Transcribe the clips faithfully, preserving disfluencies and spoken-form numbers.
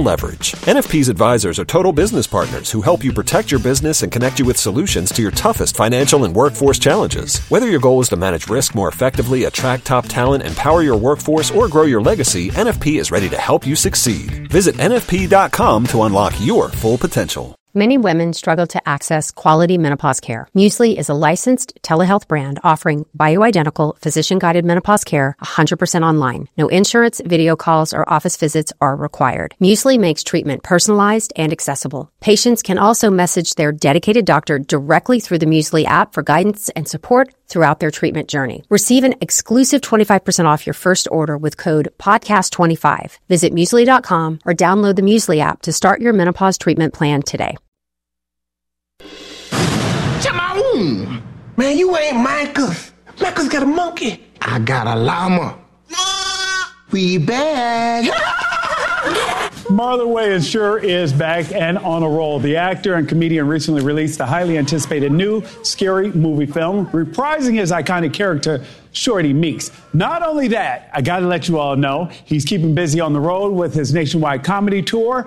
leverage. N F P's advisors are total business partners who help you protect your business and connect you with solutions to your toughest financial and workforce challenges. Whether your goal is to manage risk more effectively, attract top talent, empower your workforce, or grow your legacy, N F P is ready to help you succeed. Visit N F P dot com to unlock your full potential. Many women struggle to access quality menopause care. Muesli is a licensed telehealth brand offering bioidentical, physician-guided menopause care one hundred percent online. No insurance, video calls, or office visits are required. Muesli makes treatment personalized and accessible. Patients can also message their dedicated doctor directly through the Muesli app for guidance and support throughout their treatment journey. Receive an exclusive twenty-five percent off your first order with code podcast twenty-five. Visit Muesli dot com or download the Muesli app to start your menopause treatment plan today. Come man, you ain't Micah. Micah's got a monkey. I got a llama. We back. Marlon Wayans sure is back and on a roll. The actor and comedian recently released the highly anticipated new Scary Movie film, reprising his iconic character, Shorty Meeks. Not only that, I got to let you all know, he's keeping busy on the road with his nationwide comedy tour,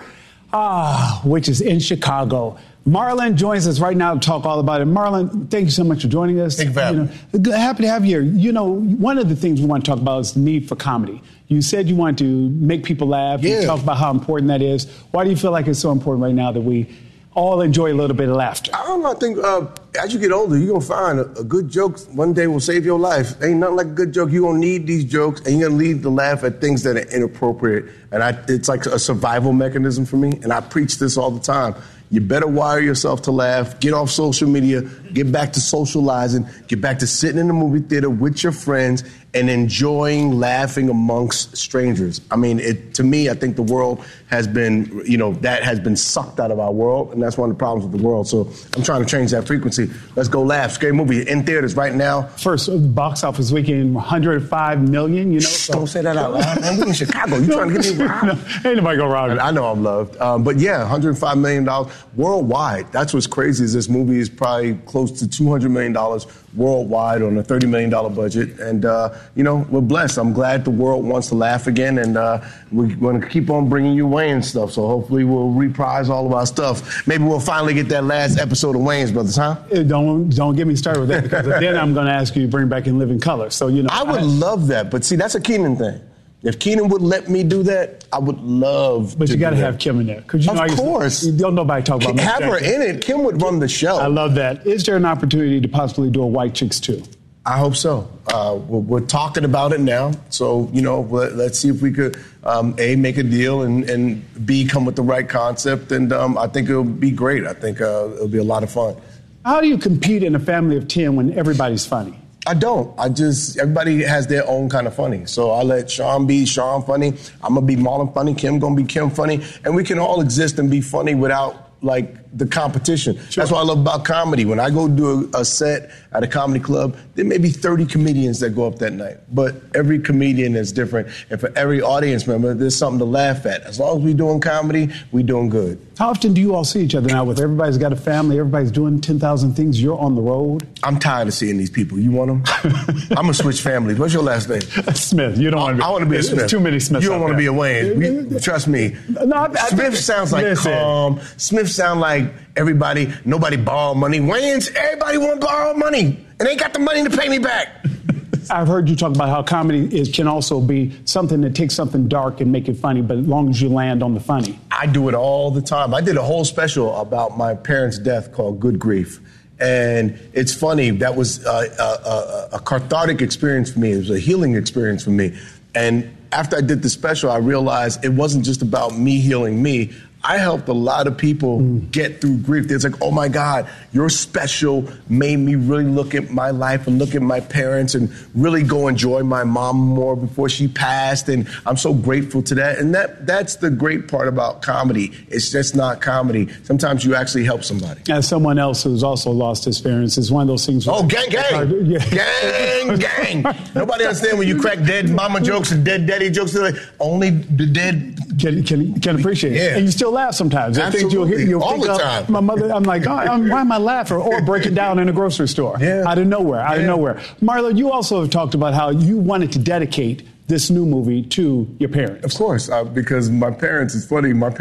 ah, which is in Chicago. Marlon joins us right now to talk all about it. Marlon, thank you so much for joining us. Thank you for having me. Happy to have you here. You know, one of the things we want to talk about is the need for comedy. You said you want to make people laugh. Yeah. You talk about how important that is. Why do you feel like it's so important right now that we all enjoy a little bit of laughter? I don't know. I think uh, as you get older, you're going to find a, a good joke one day will save your life. Ain't nothing like a good joke. You're going to need these jokes, and you're going to need to laugh at things that are inappropriate. And I, it's like a survival mechanism for me, and I preach this all the time. You better wire yourself to laugh, get off social media, get back to socializing, get back to sitting in the movie theater with your friends and enjoying laughing amongst strangers. I mean, it, to me, I think the world has been, you know, that has been sucked out of our world, and that's one of the problems with the world. So I'm trying to change that frequency. Let's go laugh. Scary Movie in theaters right now. First box office weekend, one hundred five million, you know. Shh, so. Don't say that out loud, man. We in Chicago. You trying to get me robbed? No, ain't nobody gonna rob you. I know I'm loved. Um, but yeah, one hundred five million dollars worldwide. That's what's crazy is this movie is probably close to two hundred million dollars worldwide on a thirty million dollars budget. And, uh, you know, we're blessed. I'm glad the world wants to laugh again. And uh, we're going to keep on bringing you Wayans stuff. So hopefully we'll reprise all of our stuff. Maybe we'll finally get that last episode of Wayans Brothers, huh? Don't don't get me started with that, because then I'm going to ask you to bring back In Living Color. So, you know. I would I, love that. But see, that's a Kenan thing. If Kenan would let me do that, I would love But to you got to do have that. Kim in there. You of know, course. You don't nobody talk about Have her in it. Kim would run the show. I love that. Is there an opportunity to possibly do a White Chicks too? I hope so. Uh, we're, we're talking about it now. So, you know, let, let's see if we could, um, A, make a deal, and, and B, come with the right concept. And um, I think it'll be great. I think uh, it'll be a lot of fun. How do you compete in a family of ten when everybody's funny? I don't. I just, everybody has their own kind of funny. So I let Sean be Sean funny. I'm going to be Marlon funny. Kim going to be Kim funny. And we can all exist and be funny without, like, the competition. Sure. That's what I love about comedy. When I go do a, a set at a comedy club, there may be thirty comedians that go up that night. But every comedian is different. And for every audience member, there's something to laugh at. As long as we're doing comedy, we're doing good. How often do you all see each other now? With everybody's got a family, everybody's doing ten thousand things, you're on the road? I'm tired of seeing these people. You want them? I'm going to switch families. What's your last name? Smith. You don't want to be. I want to be a Smith. There's too many Smiths. You don't want to be a Wayne. We, trust me. No, I, I Smith sounds like listen. calm. Smith sound like everybody, nobody borrow money. Wayne's, everybody want to borrow money. And they got the money to pay me back. I've heard you talk about how comedy is, can also be something that takes something dark and make it funny, but as long as you land on the funny. I do it all the time. I did a whole special about my parents' death called Good Grief. And it's funny, that was a, a, a, a cathartic experience for me. It was a healing experience for me. And after I did the special, I realized it wasn't just about me healing me. I helped a lot of people mm. get through grief. It's like, oh my God, your special made me really look at my life and look at my parents and really go enjoy my mom more before she passed. And I'm so grateful to that. And that that's the great part about comedy. It's just not comedy. Sometimes you actually help somebody. As someone else who's also lost his parents, it's one of those things. Oh, gang, gang. Yeah. Gang, gang. Nobody understands when you crack dead mama jokes and dead daddy jokes. They're like, only the dead can, can, can appreciate it. Yeah. And you still laugh sometimes. Absolutely. Things you'll hear, you'll all think the of, time. My mother, I'm like, oh, I'm, why am I laughing? Or break it down in a grocery store. Yeah. Out of nowhere, out yeah. of nowhere. Marlon, you also have talked about how you wanted to dedicate this new movie to your parents. Of course, uh, because my parents, it's funny, my